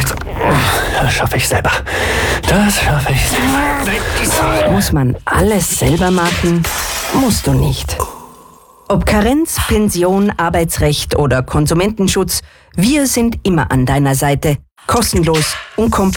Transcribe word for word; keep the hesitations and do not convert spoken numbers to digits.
Rest, das schaffe ich selber. Das schaffe ich selber. Muss man alles selber machen? Musst du nicht. Ob Karenz, Pension, Arbeitsrecht oder Konsumentenschutz, wir sind immer an deiner Seite. Kostenlos, unkompliziert.